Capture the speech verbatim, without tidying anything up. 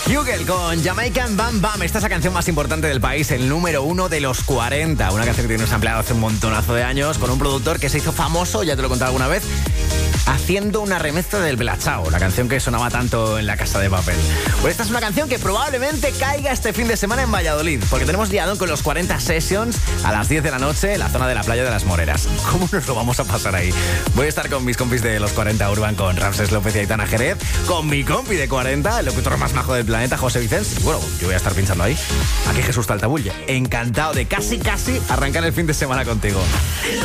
Hugel con Jamaican Bam Bam. Esta es la canción más importante del país, el número uno de los cuarenta. Una canción que tiene empleado hace un montonazo de años con un productor que se hizo famoso, ya te lo he contado alguna vez, haciendo una remezcla del Bella Ciao, la canción que sonaba tanto en La Casa de Papel. Pues esta es una canción que probablemente caiga este fin de semana en Valladolid, porque tenemos liadón con los cuarenta Sessions a las diez de la noche en la zona de la Playa de las Moreras. ¿Cómo nos lo vamos a pasar ahí? Voy a estar con mis compis de los cuarenta Urban, con Ramses López y Aitana Jerez, con mi compi de cuarenta, el locutor más majo del planeta, José Vicens. Bueno, yo voy a estar pinchando ahí. Aquí Jesús Taltabulle. Encantado de casi, casi arrancar el fin de semana contigo.